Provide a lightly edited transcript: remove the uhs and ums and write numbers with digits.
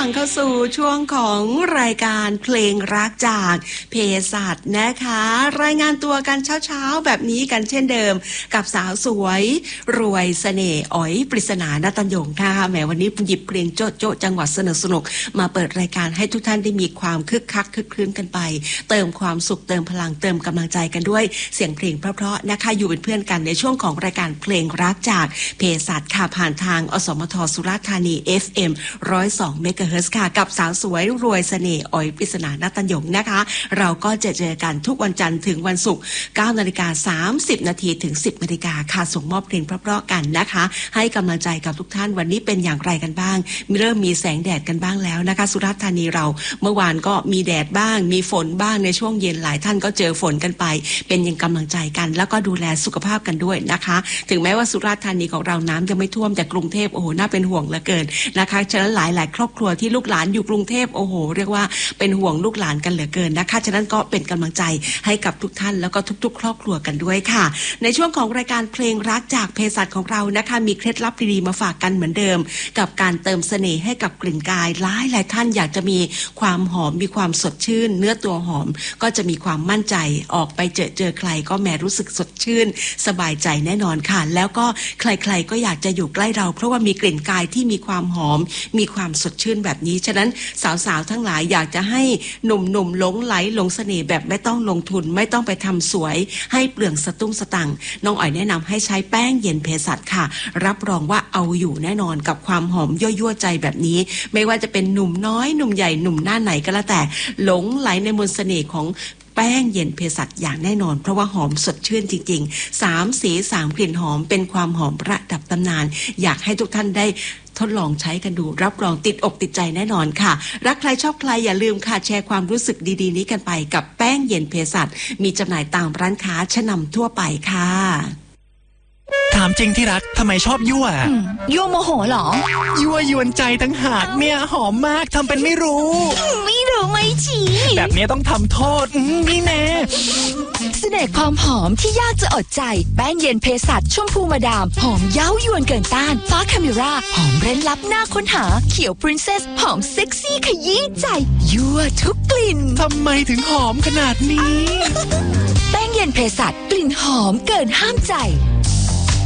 ฟังเข้าสู่ช่วงของรายการเพลงรักจากเภสัชนะคะรายงานตัวกันเช้าๆแบบนี้กันเช่นเดิมกับสาวสวยรวยเสน่ห์อ๋อยปริศนาณตัญญงค่ะแหมวันนี้หยิบเพลงโจ๊ะโจ๊ะจังหวัดสนุกๆมาเปิดรายการให้ทุกท่านได้มีความคึกคักคึกครื้นกันไปเติมความสุขเติมพลังเติมกำลังใจกันด้วยเสียงเพลงเพราะๆนะคะอยู่เป็นเพื่อนกันในช่วงของรายการเพลงรักจากเภสัชค่ะผ่านทางอสมทสุราษฎร์ธานี FM 102 เมกะเฮิรตซ์ค่ะกับสาวสวยรวยเสน่ห์อ๋อยปริศนาณตัญญงนะคะเราก็จะเจอกันทุกวันจันทร์ถึงวันศุกร์ 9:30 น.ถึง 10 น.ค่ะส่งมอบเพลงเพราะๆกันนะคะให้กำลังใจกับทุกท่านวันนี้เป็นอย่างไรกันบ้างเริ่มมีแสงแดดกันบ้างแล้วนะคะสุราษฎร์ธานีเราเมื่อวานก็มีแดดบ้างมีฝนบ้างในช่วงเย็นหลายท่านก็เจอฝนกันไปเป็นยังกำลังใจกันแล้วก็ดูแลสุขภาพกันด้วยนะคะถึงแม้ว่าสุราษฎร์ธานีของเราน้ำจะไม่ท่วมแต่กรุงเทพโอ้โหน่าเป็นห่วงเหลือเกินนะคะฉะนั้นหลายๆครอบครัวที่ลูกหลานอยู่กรุงเทพโอ้โหเรียกว่าเป็นห่วงลูกหลานกันเหลือเกินนะคะฉะนั้นก็เป็นกำลังใจให้กับทุกท่านแล้วก็ทุกๆครอบครัวกันด้วยค่ะในช่วงของรายการเพลงรักจากเภสัชของเรานะคะมีเคล็ดลับดีๆมาฝากกันเหมือนเดิมกับการเติมเสน่ห์ให้กับกลิ่นกายหลายท่านอยากจะมีความหอมมีความสดชื่นเนื้อตัวหอมก็จะมีความมั่นใจออกไปเจอใครก็แม้รู้สึกสดชื่นสบายใจแน่นอนค่ะแล้วก็ใครๆก็อยากจะอยู่ใกล้เราเพราะว่ามีกลิ่นกายที่มีความหอมมีความสดชื่นแบบนี้ฉะนั้นสาวๆทั้งหลายอยากจะให้หนุ่มๆหลงไหลหลงเสน่ห์แบบไม่ต้องลงทุนไม่ต้องไปทำสวยให้เปลืองสตุ้งสตังค์น้องอ๋อยแนะนำให้ใช้แป้งเย็นเภสัชค่ะรับรองว่าเอาอยู่แน่นอนกับความหอมยั่วๆใจแบบนี้ไม่ว่าจะเป็นหนุ่มน้อยหนุ่มใหญ่หนุ่มหน้าไหนก็แล้วแต่หลงไหลในมนต์เสน่ห์ของแป้งเย็นเภสัชอย่างแน่นอนเพราะว่าหอมสดชื่นจริงๆ3 สี 3 กลิ่นหอมเป็นความหอมระดับตำนานอยากให้ทุกท่านได้ทดลองใช้กันดูรับรองติดอกติดใจแน่นอนค่ะรักใครชอบใครอย่าลืมค่ะแชร์ความรู้สึกดีๆนี้กันไปกับแป้งเย็นเภสัชมีจำหน่ายตามร้านค้าชั้นนำทั่วไปค่ะถามจริงที่รักทำไมชอบยั่วยั่วโมโหเหรอยั่วยวนใจทั้งหากเนี่ยหอมมากทำเป็นไม่รู้ไม่รู้ไม่ชี้แบบนี้ต้องทำโทษนี่แน่เสน่ห์ความหอมที่ยากจะอดใจแป้งเย็นเภสัชชมพูมาดามหอมเย้ายวนเกินต้านฟ้าคาเมราหอมเร้นลับน่าค้นหาเขียวปรินเซสหอมเซ็กซี่ขยี้ใจยั่วทุกกลิ่นทำไมถึงหอมขนาดนี้แป้งเย็นเภสัชกลิ่นหอมเกินห้ามใจ